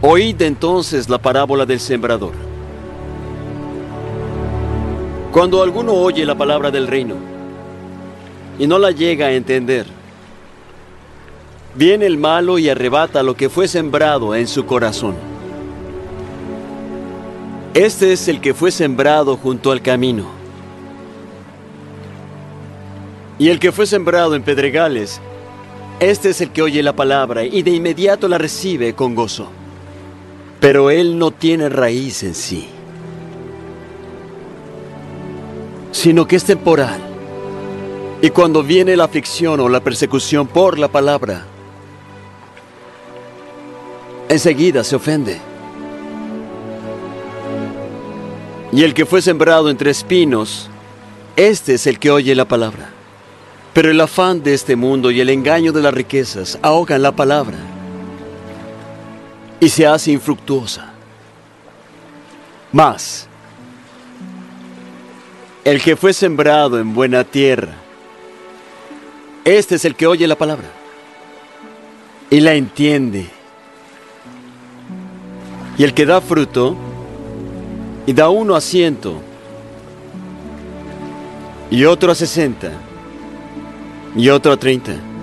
Oíd entonces la parábola del sembrador. Cuando alguno oye la palabra del reino y no la llega a entender, viene el malo y arrebata lo que fue sembrado en su corazón. Este es el que fue sembrado junto al camino. Y el que fue sembrado en pedregales, este es el que oye la palabra y de inmediato la recibe con gozo. Pero él no tiene raíz en sí, sino que es temporal. Y cuando viene la aflicción o la persecución por la palabra, enseguida se ofende. Y el que fue sembrado entre espinos, este es el que oye la palabra. Pero el afán de este mundo y el engaño de las riquezas ahogan la palabra y se hace infructuosa. Mas el que fue sembrado en buena tierra, este es el que oye la palabra y la entiende. Y el que da fruto, y da uno a 100, y otro a 60, y otro a 30.